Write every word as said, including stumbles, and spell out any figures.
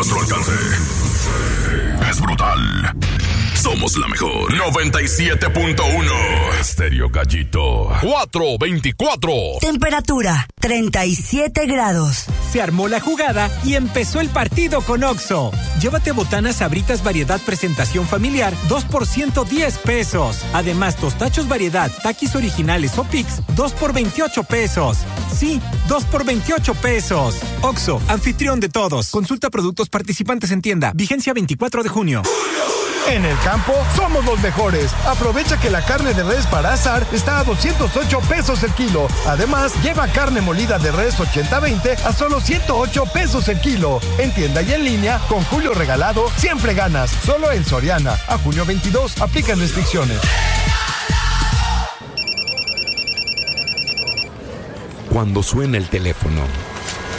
nuestro alcance. Es brutal. Somos la mejor. noventa y siete punto uno. Estéreo Gallito. cuatro veinticuatro. Temperatura treinta y siete grados. Se armó la jugada y empezó el partido con Oxxo. Llévate botanas Sabritas variedad presentación familiar, dos por ciento diez pesos. Además, tostachos variedad, taquis originales o Pix, dos por veintiocho pesos. Sí, dos por veintiocho pesos. Oxxo, anfitrión de todos. Consulta productos participantes en tienda. Vigencia veinticuatro de junio. En el campo, somos los mejores. Aprovecha que la carne de res para asar está a doscientos ocho pesos el kilo. Además, lleva carne molida de res ochenta veinte a solo ciento ocho pesos el kilo. En tienda y en línea, con Julio Regalado, siempre ganas. Solo en Soriana. A junio veintidós, aplican restricciones. Cuando suena el teléfono,